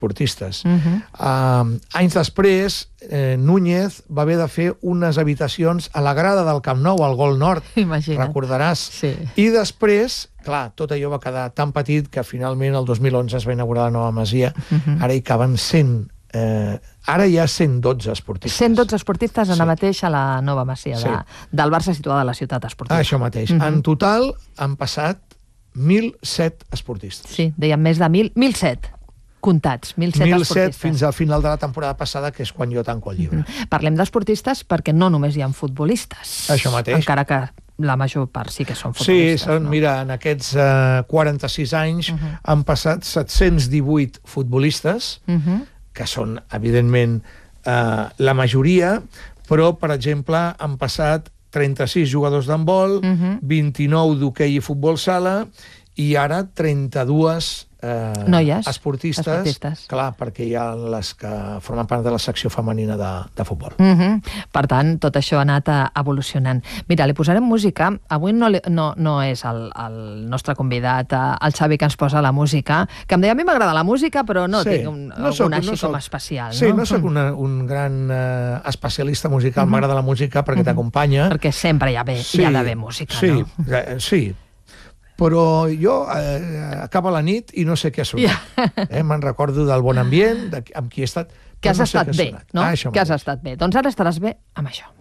esportistes. Anys després, Núñez va haver de fer unes habitacions a la grada del Camp Nou, al Gol Nord, recordaràs. I després, clar, tot allò va quedar tan petit que finalment el 2011 es va inaugurar la nova masia. Ara hi caben 100. Ara hi ha 112 esportistes. 112 esportistes ara mateix a la nova masia del Barça situada a la ciutat esportiva. Això mateix. En total han passat 1.007 esportistes. Sí, dèiem més de 1.007. Comptats, 1.007 esportistes. Fins al final de la temporada passada, que és quan jo tanco el llibre. Parlem d'esportistes perquè no només hi ha futbolistes. Això mateix. Encara que la major part sí que són futbolistes. Sí, mira, en aquests 46 anys han passat 718 futbolistes, que són, evidentment, la majoria, però, per exemple, han passat 36 jugadors d'handbol, 29 d'hoquei i futbol sala, i ara 32 noies, esportistes, clar, perquè hi ha les que formen part de la secció femenina de futbol. Per tant, tot això ha anat evolucionant. Mira, li posarem música. Avui no és el nostre convidat, el Xavi, que ens posa la música, que em deia, a mi m'agrada la música, però no tinc alguna així com especial. Sí, no soc un gran especialista musical, m'agrada la música perquè t'acompanya. Perquè sempre hi ha d'haver música, no? Sí, però jo acaba la nit i no sé què ha sonat. Me'n recordo del bon ambient, amb qui he estat. Que has estat bé, no? Que has estat bé. Doncs ara estaràs bé amb això.